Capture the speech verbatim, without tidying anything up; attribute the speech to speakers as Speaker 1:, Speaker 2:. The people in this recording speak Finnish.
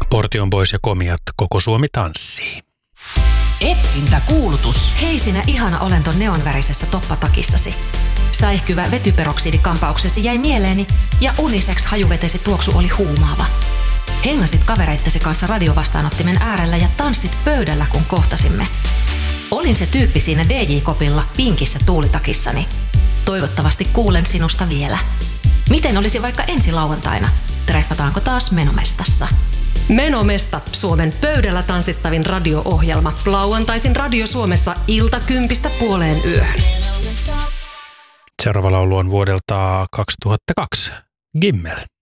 Speaker 1: Portion Boys ja Komiat, koko Suomi tanssii.
Speaker 2: Etsintäkuulutus.
Speaker 3: Hei sinä ihana olento neonvärisessä toppatakissasi. Säihkyvä vetyperoksidikampauksesi jäi mieleeni ja unisex hajuvetesi tuoksu oli huumaava. Hengasit kavereittesi kanssa radiovastaanottimen äärellä ja tanssit pöydällä, kun kohtasimme. Olin se tyyppi siinä D J-kopilla pinkissä tuulitakissani. Toivottavasti kuulen sinusta vielä. Miten olisi vaikka ensi lauantaina? Treffataanko taas Menomestassa?
Speaker 4: Menomesta, Suomen pöydällä tanssittavin radio-ohjelma. Lauantaisin Radio Suomessa ilta kympistä puoleen yöhön.
Speaker 1: Seuraava laulu on vuodelta kaksituhattakaksi. Gimmel.